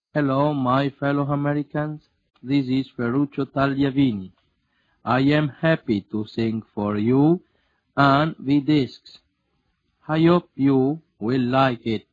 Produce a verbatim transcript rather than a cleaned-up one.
Hello, my fellow Americans. This is Ferruccio Tagliavini. I am happy to sing for you and the discs. I hope you will like it.